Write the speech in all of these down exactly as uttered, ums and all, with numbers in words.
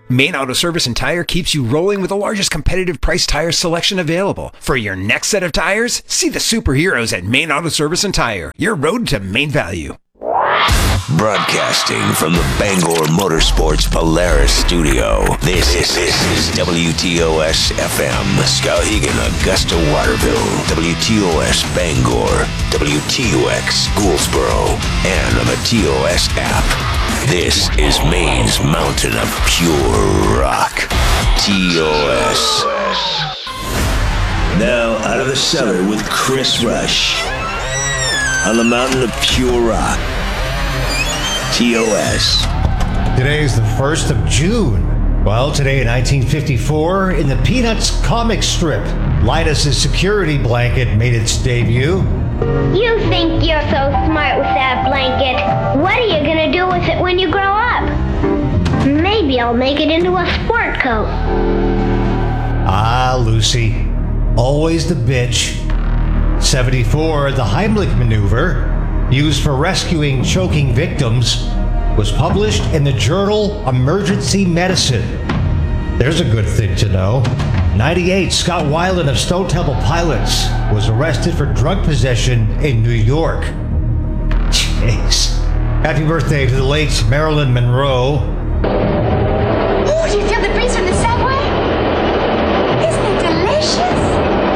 Main Auto Service and Tire keeps you rolling with the largest competitive price tire selection available. For your next set of tires, see the superheroes at Main Auto Service and Tire. Your road to main value. Broadcasting from the Bangor Motorsports Polaris studio, this is, this is W T O S F M, Skowhegan, Augusta, Waterville, W T O S Bangor, W T O X Gouldsboro, and on the T O S app. This is Maine's mountain of pure rock, T O S. Now out of the cellar with Chris Rush on the mountain of pure rock, T O S. Today is the first of June. Well, today in nineteen fifty-four, in the Peanuts comic strip, Linus's security blanket made its debut. You think you're so smart with that blanket. What are you gonna do with it when you grow up? Maybe I'll make it into a sport coat. Ah, Lucy. Always the bitch. seventy-four, the Heimlich maneuver, used for rescuing choking victims, was published in the journal Emergency Medicine. There's a good thing to know. ninety-eight, Scott Weiland of Stone Temple Pilots was arrested for drug possession in New York. Jeez. Happy birthday to the late Marilyn Monroe. Oh, do you feel the breeze from the subway? Isn't it delicious?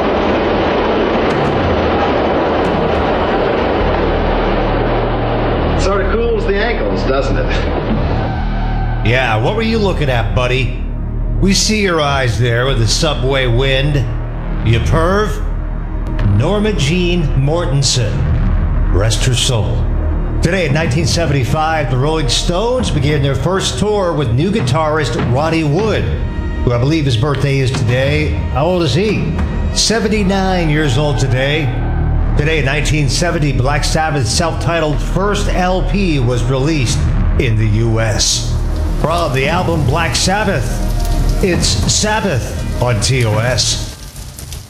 Sort of cools the ankles, doesn't it? Yeah, what were you looking at, buddy? We see your eyes there with the subway wind. You perv? Norma Jean Mortensen. Rest her soul. Today in nineteen seventy-five, the Rolling Stones began their first tour with new guitarist Ronnie Wood, who I believe his birthday is today. How old is he? seventy-nine years old today. Today in nineteen seventy, Black Sabbath's self-titled first L P was released in the U S. From the album Black Sabbath, it's Sabbath on T O S.